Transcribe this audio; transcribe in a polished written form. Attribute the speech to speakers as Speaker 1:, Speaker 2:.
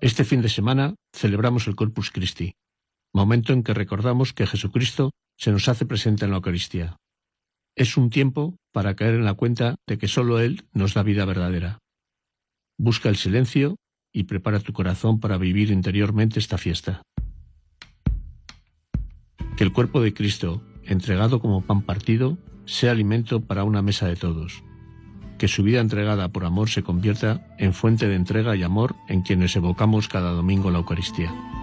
Speaker 1: Este fin de semana celebramos el Corpus Christi, momento en que recordamos que Jesucristo se nos hace presente en la Eucaristía. Es un tiempo para caer en la cuenta de que solo Él nos da vida verdadera. Busca el silencio y prepara tu corazón para vivir interiormente esta fiesta. Que el cuerpo de Cristo, entregado como pan partido, sea alimento para una mesa de todos. Que su vida entregada por amor se convierta en fuente de entrega y amor en quienes evocamos cada domingo la Eucaristía.